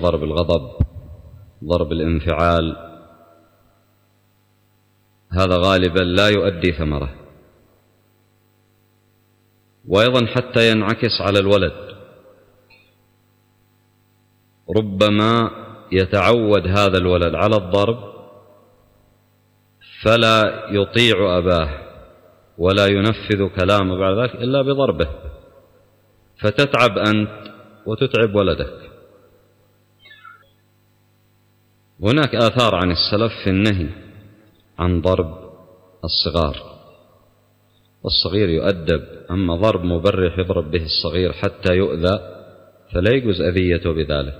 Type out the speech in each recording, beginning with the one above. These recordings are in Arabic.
ضرب الغضب، ضرب الانفعال، هذا غالبا لا يؤدي ثمرة. وأيضا حتى ينعكس على الولد، ربما يتعود هذا الولد على الضرب فلا يطيع أباه ولا ينفذ كلامه بعد ذلك إلا بضربه، فتتعب أنت وتتعب ولدك. هناك آثار عن السلف في النهي عن ضرب الصغار، والصغير يؤدب، أما ضرب مبرح يضرب به الصغير حتى يؤذى فلا يجوز أذيته بذلك.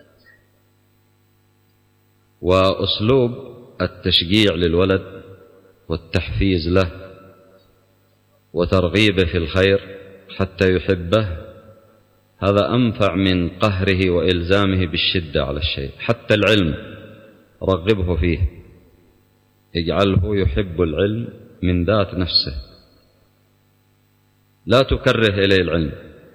وأسلوب التشجيع للولد والتحفيز له وترغيبه في الخير حتى يحبه، هذا أنفع من قهره وإلزامه بالشدة على الشيء. حتى العلم رغبه فيه، اجعله يحب العلم من ذات نفسه، لا تكره إليه العلم،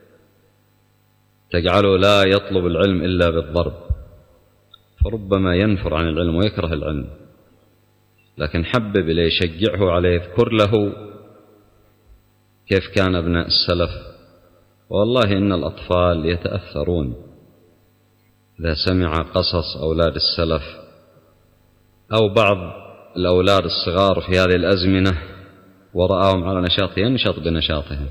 تجعله لا يطلب العلم إلا بالضرب، فربما ينفر عن العلم ويكره العلم. لكن حبب إليه، شجعه عليه، اذكر له كيف كان أبناء السلف. والله إن الأطفال يتأثرون إذا سمع قصص أولاد السلف أو بعض الأولاد الصغار في هذه الأزمنة ورآهم على نشاط ينشط بنشاطهم.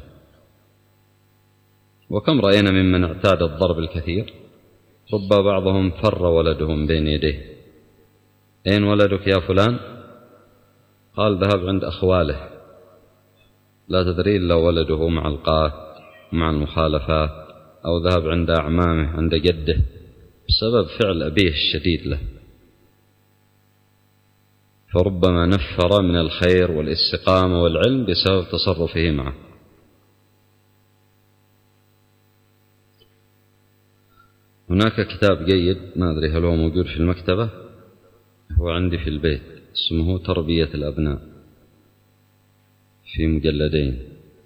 وكم رأينا ممن اعتاد الضرب الكثير رب بعضهم فر ولدهم بين يديه: أين ولدك يا فلان؟ قال: ذهب عند أخواله. لا تدري إلا ولده مع القات مع المخالفات، أو ذهب عند أعمامه عند جده بسبب فعل أبيه الشديد له. فربما نفر من الخير والاستقامة والعلم بسبب تصرفه معه. هناك كتاب جيد، ما أدري هل هو موجود في المكتبة، هو عندي في البيت، اسمه تربية الأبناء، في مجلدين،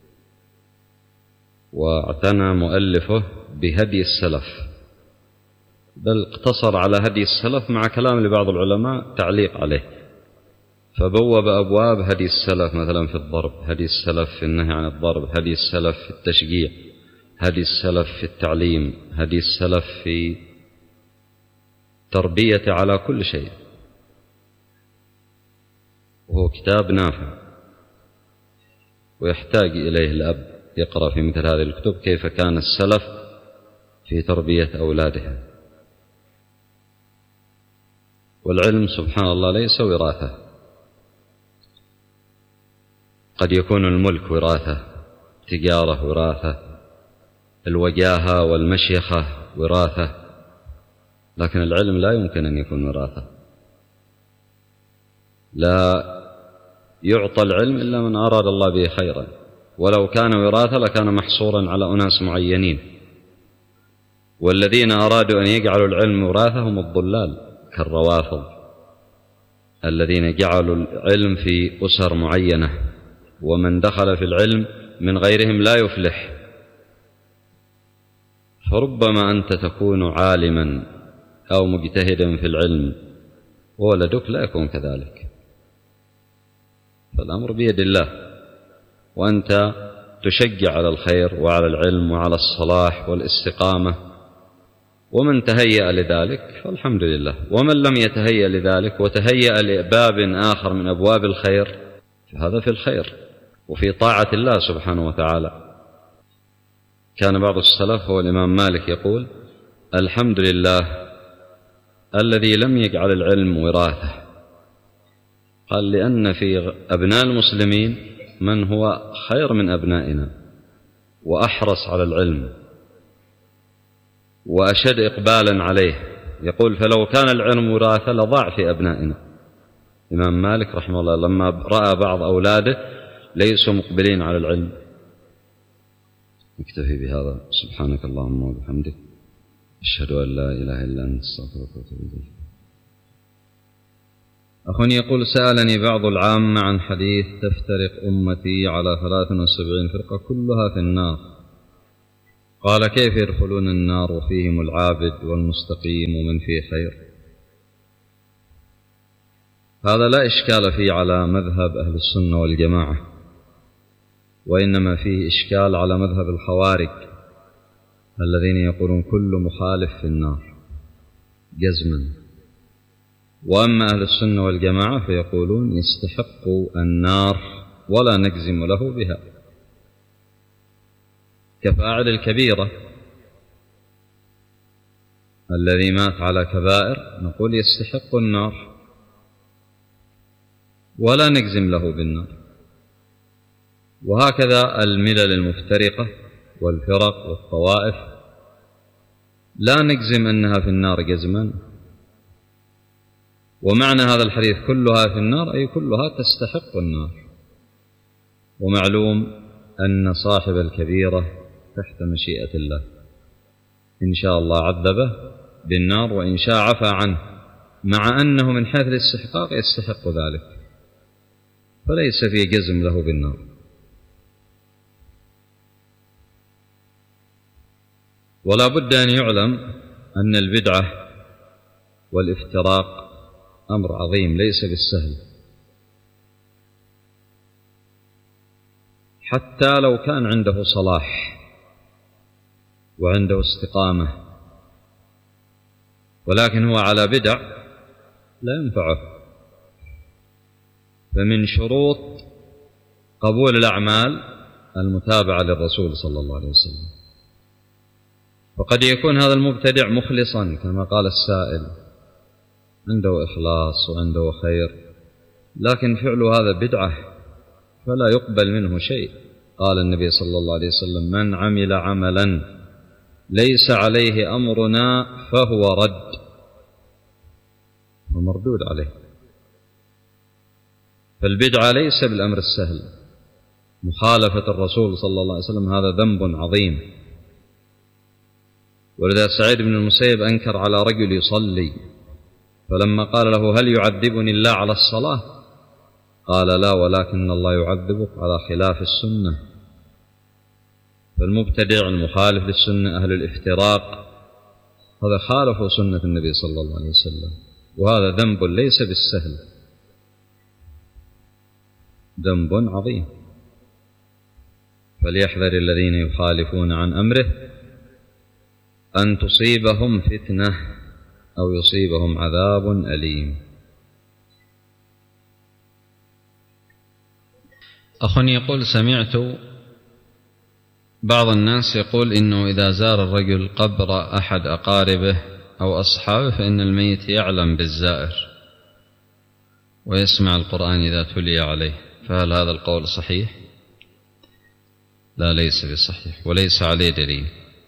واعتنى مؤلفه بهدي السلف، بل اقتصر على هدي السلف مع كلام لبعض العلماء تعليق عليه، فبوب أبواب هدي السلف، مثلا في الضرب، هدي السلف في النهي عن الضرب، هدي السلف في التشجيع، هدي السلف في التعليم، هدي السلف في تربية على كل شيء. وهو كتاب نافع ويحتاج إليه الأب يقرأ في مثل هذه الكتب كيف كان السلف في تربية أولادهم. والعلم سبحان الله ليس وراثة، قد يكون الملك وراثة، تجارة وراثة، الوجاهة والمشيخة وراثة، لكن العلم لا يمكن أن يكون وراثة. لا يعطى العلم إلا من أراد الله به خيرا، ولو كان وراثة لكان محصورا على أناس معينين، والذين أرادوا أن يجعلوا العلم وراثة هم الضلال كالروافض الذين جعلوا العلم في أسر معينة، ومن دخل في العلم من غيرهم لا يفلح. فربما أنت تكون عالما أو مجتهدا في العلم وولدك لا يكون كذلك، فالأمر بيد الله، وأنت تشجع على الخير وعلى العلم وعلى الصلاح والاستقامة، ومن تهيأ لذلك فالحمد لله، ومن لم يتهيأ لذلك وتهيأ لباب آخر من أبواب الخير فهذا في الخير وفي طاعة الله سبحانه وتعالى. كان بعض السلف هو الإمام مالك يقول: الحمد لله الذي لم يجعل العلم وراثة. قال: لأن في أبناء المسلمين من هو خير من أبنائنا وأحرص على العلم وأشد إقبالا عليه. يقول: فلو كان العلم وراثة لضاع في أبنائنا. الإمام مالك رحمه الله لما رأى بعض أولاده ليسوا مقبلين على العلم. نكتفي بهذا، سبحانك اللهم وبحمدك، أشهد أن لا إله إلا أنت، أستغفرك وأتوب إليك. أخ يقول: سألني بعض العامة عن حديث تفترق أمتي على 73 فرقة كلها في النار، قال: كيف يدخلون النار وفيهم العابد والمستقيم ومن فيه خير؟ هذا لا إشكال فيه على مذهب أهل السنة والجماعة، وإنما فيه إشكال على مذهب الخوارج الذين يقولون كل مخالف في النار جزما. وأما أهل السنة والجماعة فيقولون يستحق النار ولا نجزم له بها، كفاعل الكبيرة الذي مات على كبائر نقول يستحق النار ولا نجزم له بالنار. وهكذا الملل المفترقة والفرق والطوائف لا نجزم أنها في النار جزما. ومعنى هذا الحديث كلها في النار أي كلها تستحق النار. ومعلوم أن صاحب الكبيرة تحت مشيئة الله، إن شاء الله عذبه بالنار وإن شاء عفى عنه، مع أنه من حيث الاستحقاق يستحق ذلك، فليس في جزم له بالنار. ولا بد أن يعلم أن البدعة والافتراق أمر عظيم ليس بالسهل، حتى لو كان عنده صلاح وعنده استقامة، ولكن هو على بدع لا ينفعه. فمن شروط قبول الأعمال المتابعة للرسول صلى الله عليه وسلم. وقد يكون هذا المبتدع مخلصا كما قال السائل، عنده إخلاص وعنده خير، لكن فعله هذا بدعة فلا يقبل منه شيء. قال النبي صلى الله عليه وسلم: من عمل عملا ليس عليه أمرنا فهو رد ومردود عليه. فالبدعة ليس بالأمر السهل، مخالفة الرسول صلى الله عليه وسلم هذا ذنب عظيم. ولذا سعيد بن المسيب أنكر على رجل يصلي، فلما قال له: هل يعذبني الله على الصلاة؟ قال: لا، ولكن الله يعذبك على خلاف السنة. فالمبتدع المخالف للسنة أهل الافتراق هذا خالفوا سنة النبي صلى الله عليه وسلم، وهذا ذنب ليس بالسهل، ذنب عظيم. فليحذر الذين يخالفون عن أمره أن تصيبهم فتنة أو يصيبهم عذاب أليم. أخ يقول: سمعت بعض الناس يقول إنه إذا زار الرجل قبر أحد أقاربه أو أصحابه فإن الميت يعلم بالزائر ويسمع القرآن إذا تلي عليه، فهل هذا القول صحيح؟ لا، ليس بصحيح وليس عليه دليل.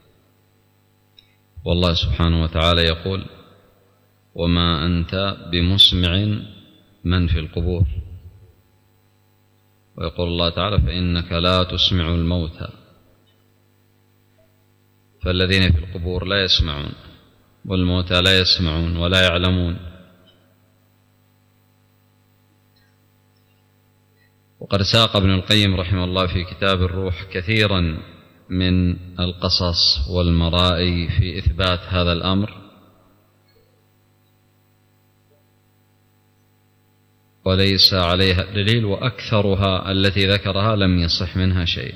والله سبحانه وتعالى يقول: وما أنت بمسمع من في القبور. ويقول الله تعالى: فإنك لا تسمع الموتى. فالذين في القبور لا يسمعون، والموتى لا يسمعون ولا يعلمون. وقد ساق ابن القيم رحمه الله في كتاب الروح كثيرا من القصص والمرائي في إثبات هذا الأمر، وليس عليها دليل، وأكثرها التي ذكرها لم يصح منها شيء.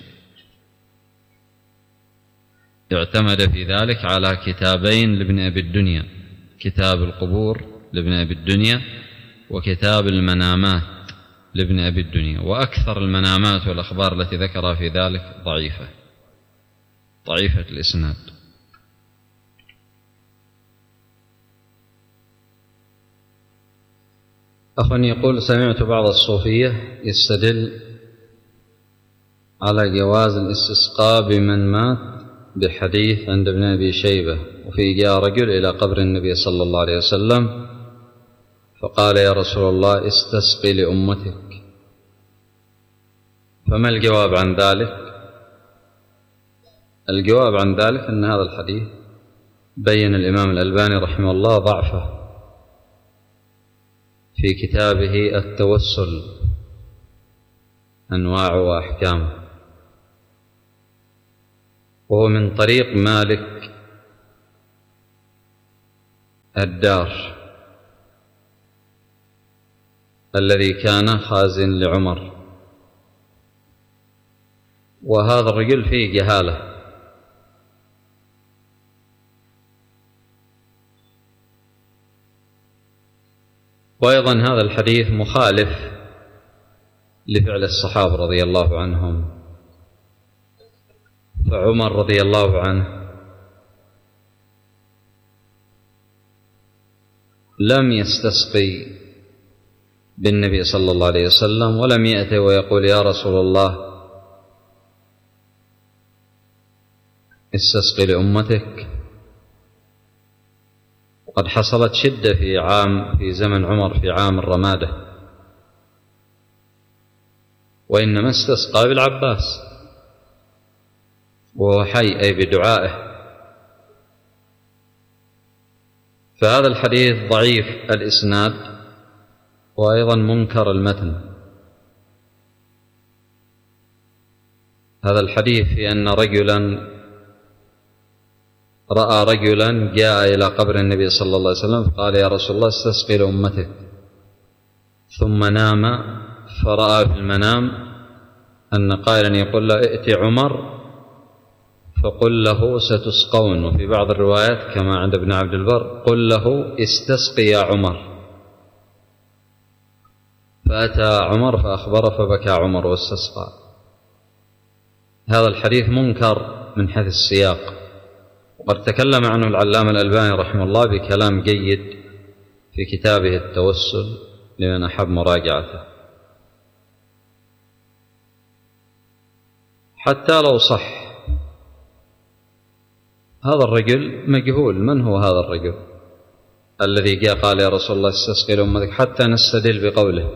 اعتمد في ذلك على كتابين لابن أبي الدنيا: كتاب القبور لابن أبي الدنيا، وكتاب المنامات لابن أبي الدنيا. وأكثر المنامات والأخبار التي ذكرها في ذلك ضعيفة الإسناد. أخ يقول: سمعت بعض الصوفية يستدل على جواز الاستسقاء بمن مات بحديث عند ابن أبي شيبة، وفي جاء رجل إلى قبر النبي صلى الله عليه وسلم فقال: يا رسول الله استسقي لأمتك. فما الجواب عن ذلك؟ الجواب عن ذلك أن هذا الحديث بين الإمام الألباني رحمه الله ضعفه في كتابه التوسل أنواع وأحكام. وهو من طريق مالك الدار الذي كان خازن لعمر، وهذا الرجل فيه جهالة. وأيضا هذا الحديث مخالف لفعل الصحابة رضي الله عنهم، فعمر رضي الله عنه لم يستسقي بالنبي صلى الله عليه وسلم، ولم يأتي ويقول يا رسول الله استسقي لأمتك. وقد حصلت شدة في زمن عمر في عام الرمادة، وإنما استسقى بالعباس وهو حي أي بدعائه. فهذا الحديث ضعيف الإسناد وأيضا منكر المتن. هذا الحديث في أن رجلا رأى رجلا جاء إلى قبر النبي صلى الله عليه وسلم فقال يا رسول الله استسقي لأمتك، ثم نام فرأى في المنام أن قائلا يقول له ائت عمر فقل له ستسقون، وفي بعض الروايات كما عند ابن عبد البر قل له استسقي يا عمر. فأتى عمر فأخبره فبكى عمر واستسقى. هذا الحديث منكر من حيث السياق، وقد تكلم عنه العلامة الألباني رحمه الله بكلام جيد في كتابه التوسل لمن أحب مراجعته. حتى لو صح هذا الرجل مجهول، من هو هذا الرجل الذي جاء قال يا رسول الله استسقي لأمتك، حتى نستدل بقوله.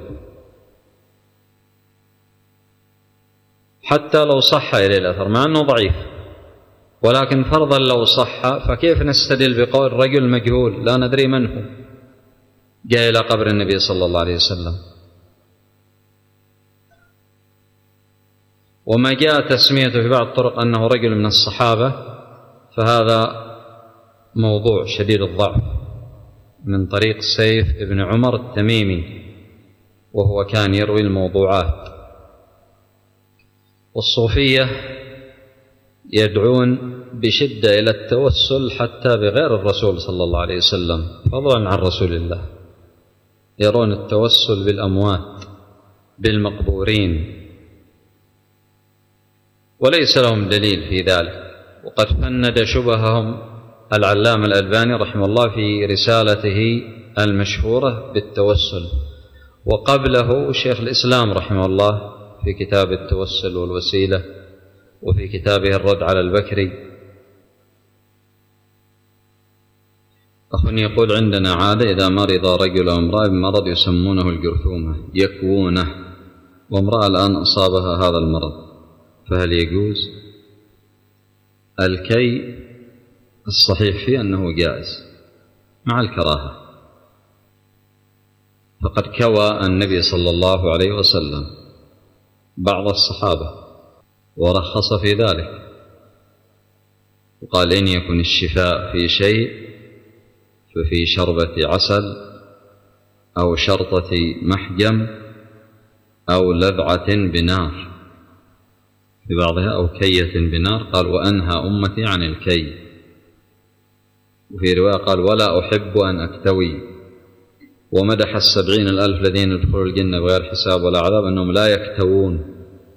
حتى لو صح إليه الأثر مع أنه ضعيف، ولكن فرضا لو صح فكيف نستدل بقول رجل مجهول لا ندري من هو جاء إلى قبر النبي صلى الله عليه وسلم؟ وما جاء تسميته في بعض الطرق أنه رجل من الصحابة فهذا موضوع شديد الضعف من طريق سيف ابن عمر التميمي، وهو كان يروي الموضوعات. والصوفية يدعون بشدة إلى التوسل حتى بغير الرسول صلى الله عليه وسلم فضلا عن رسول الله، يرون التوسل بالأموات بالمقبورين وليس لهم دليل في ذلك. وقد فند شبههم العلامة الألباني رحمه الله في رسالته المشهورة بالتوسل، وقبله شيخ الإسلام رحمه الله في كتاب التوسل والوسيلة، وفي كتابه الرد على البكري. أخ يقول عندنا عادة إذا مرض رجل أو امرأة بمرض يسمونه الجرثومة يكوونه، وامرأة الآن أصابها هذا المرض، فهل يجوز؟ الكي الصحيح فيه أنه جائز مع الكراهة، فقد كوى النبي صلى الله عليه وسلم بعض الصحابة ورخص في ذلك، وقال إن يكن الشفاء في شيء ففي شربة عسل أو شرطة محجم أو لذعة بنار في بعضها أو كية بنار. قال وأنهى أمتي عن الكي. وفي رواية قال ولا أحب أن أكتوي. ومدح 70,000 الذين يدخلوا الجنة بغير حساب ولا عذاب أنهم لا يكتوون.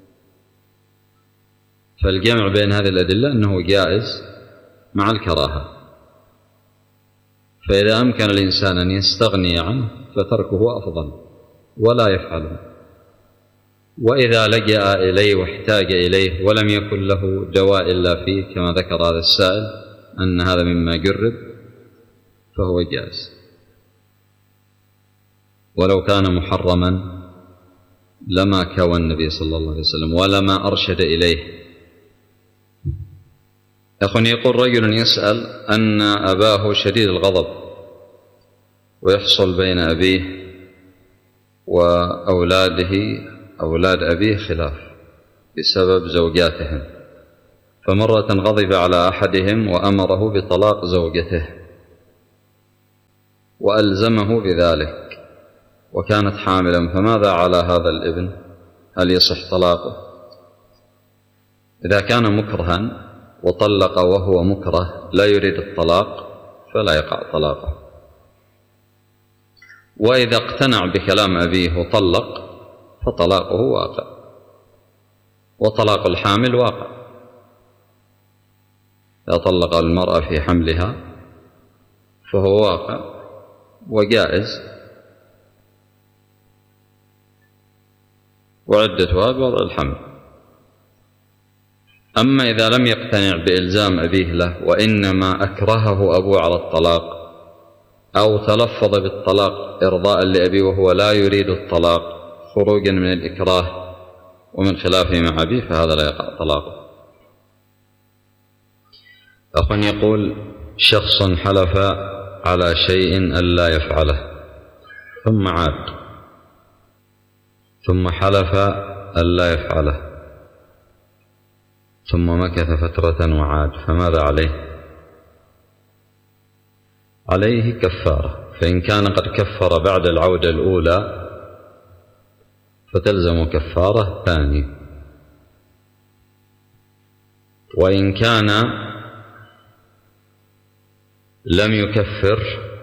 فالجمع بين هذه الأدلة أنه جائز مع الكراهة، فإذا أمكن الإنسان أن يستغني عنه فتركه أفضل ولا يفعله، وإذا لجأ إليه واحتاج إليه ولم يكن له دواء إلا فيه كما ذكر هذا السائل أن هذا مما جرب فهو جائز، ولو كان محرما لما كوى النبي صلى الله عليه وسلم ولما أرشد إليه. أخي يقول رجل يسأل أن أباه شديد الغضب ويحصل بين أبيه وأولاده أولاد أبيه خلاف بسبب زوجاتهم، فمرة غضب على أحدهم وأمره بطلاق زوجته وألزمه بذلك وكانت حاملا، فماذا على هذا الابن؟ هل يصح طلاقه؟ إذا كان مكرها وطلق وهو مكره لا يريد الطلاق فلا يقع طلاقه، وإذا اقتنع بكلام أبيه وطلق فطلاقه واقع، وطلاق الحامل واقع. إذا طلق المرأة في حملها فهو واقع وجائز، وعدتها بوضع الحمل. أما إذا لم يقتنع بإلزام أبيه له وإنما أكرهه أبوه على الطلاق أو تلفظ بالطلاق إرضاء لأبيه وهو لا يريد الطلاق خروجا من الإكراه ومن خلافه مع أبيه، فهذا لا يقع طلاقه. أخ يقول: شخص حلف على شيء ألا يفعله ثم عاد، ثم حلف ألا يفعله ثم مكث فترة وعاد، فماذا عليه؟ عليه كفارة، فإن كان قد كفر بعد العودة الأولى فتلزم كفارة ثانية، وإن كان لم يكفر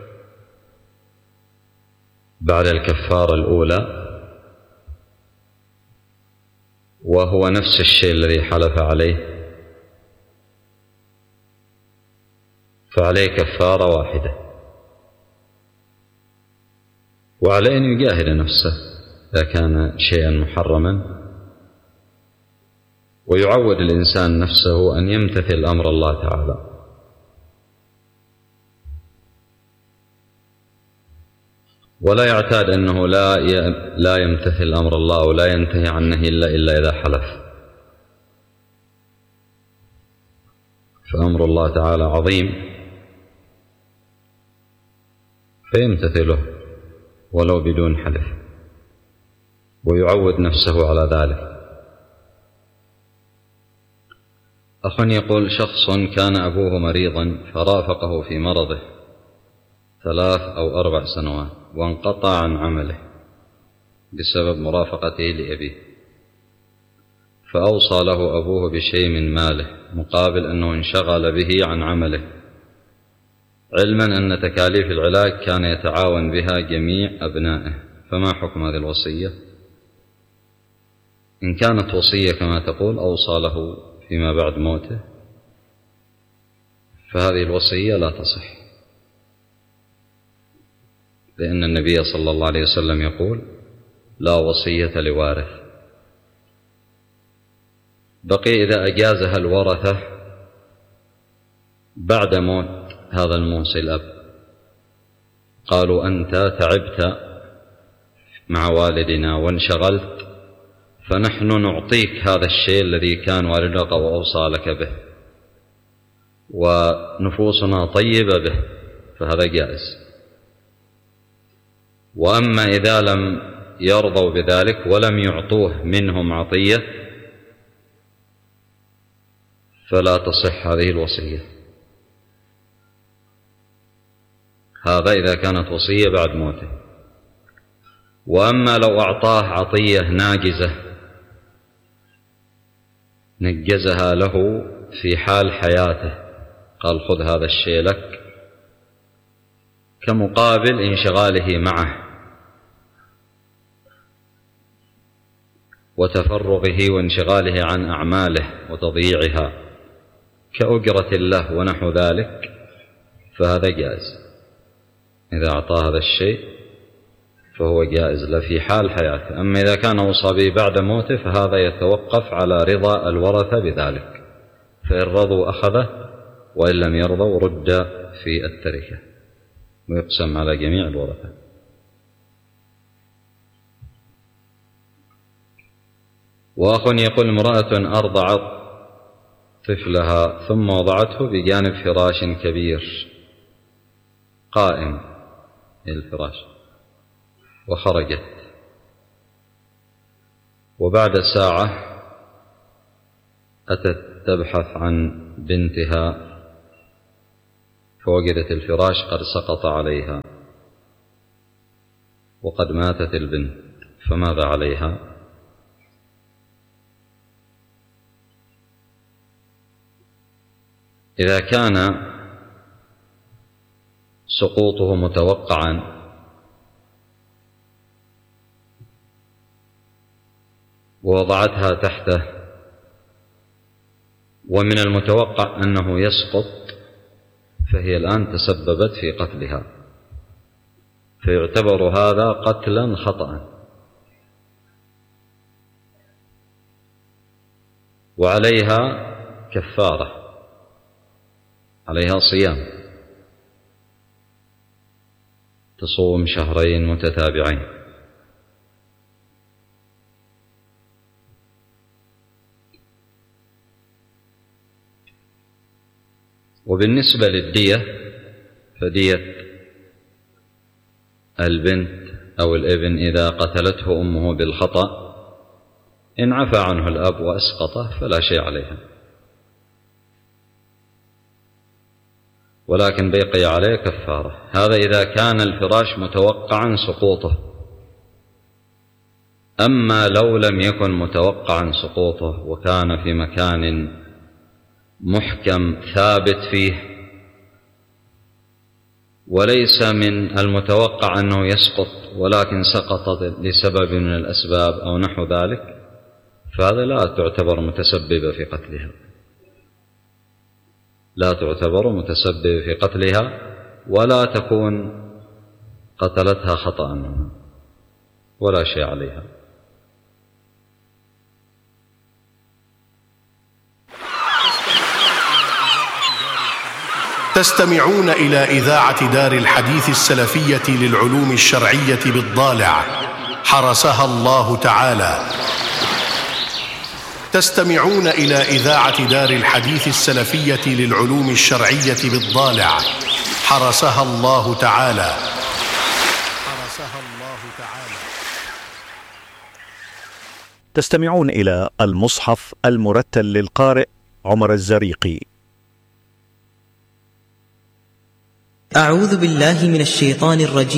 بعد الكفارة الأولى وهو نفس الشيء الذي حلف عليه فعليه كفارة واحدة، وعليه أن يجاهد نفسه إذا كان شيئا محرما، ويعود الإنسان نفسه أن يمتثل أمر الله تعالى. ولا يعتاد أنه لا يمتثل أمر الله ولا ينتهي عن نهي إلا إذا حلف، فأمر الله تعالى عظيم فيمتثله ولو بدون حلف، ويعود نفسه على ذلك. أخ يقول: شخص كان أبوه مريضا فرافقه في مرضه 3 أو 4 سنوات وانقطع عن عمله بسبب مرافقته لأبيه، فأوصى له أبوه بشيء من ماله مقابل أنه انشغل به عن عمله، علما أن تكاليف العلاج كان يتعاون بها جميع أبنائه، فما حكم هذه الوصية؟ إن كانت وصية كما تقول أوصى له فيما بعد موته فهذه الوصية لا تصح، لأن النبي صلى الله عليه وسلم يقول: لا وصية لوارث. بقي إذا أجازها الورثة بعد موت هذا الموصي الأب، قالوا: أنت تعبت مع والدنا وانشغلت، فنحن نعطيك هذا الشيء الذي كان والدك وأوصى لك به ونفوسنا طيبة به، فهذا جائز. وأما إذا لم يرضوا بذلك ولم يعطوه منهم عطية فلا تصح هذه الوصية. هذا إذا كانت وصية بعد موته. وأما لو أعطاه عطية ناجزة نجزها له في حال حياته، قال: خذ هذا الشيء لك كمقابل انشغاله معه وتفرغه وانشغاله عن أعماله وتضييعها كأجرة له ونحو ذلك، فهذا جائز. إذا أعطاه هذا الشيء فهو جائز له في حال حياته. أما إذا كان أوصى به بعد موته فهذا يتوقف على رضا الورثة بذلك، فإن رضوا أخذه وإن لم يرضوا رد في التركة ويقسم على جميع الورثة. وأخ يقول: امرأة أرضعت طفلها ثم وضعته بجانب فراش كبير قائم الفراش وخرجت، وبعد ساعة أتت تبحث عن بنتها فوجدت الفراش قد سقط عليها وقد ماتت البنت، فماذا عليها؟ إذا كان سقوطه متوقعا ووضعتها تحته ومن المتوقع أنه يسقط، فهي الآن تسببت في قتلها، فيعتبر هذا قتلا خطأ، وعليها كفارة، عليها صيام، تصوم شهرين متتابعين. وبالنسبة للدية فدية البنت أو الابن إذا قتلته أمه بالخطأ إن عفى عنه الأب وأسقطه فلا شيء عليها، ولكن بقي عليه كفارة. هذا إذا كان الفراش متوقعا سقوطه. أما لو لم يكن متوقعا سقوطه وكان في مكان محكم ثابت فيه وليس من المتوقع أنه يسقط ولكن سقط لسبب من الأسباب أو نحو ذلك، فهذا لا تعتبر متسببة في قتلها، لا تعتبر متسببة في قتلها ولا تكون قتلتها خطأ ولا شيء عليها. تستمعون إلى إذاعة دار الحديث السلفية للعلوم الشرعية بالضالع حرسها الله تعالى. تستمعون إلى إذاعة دار الحديث السلفية للعلوم الشرعية بالضالع حرسها الله تعالى. حرسها الله تعالى. تستمعون إلى المصحف المرتل للقارئ عمر الزريقي. أعوذ بالله من الشيطان الرجيم.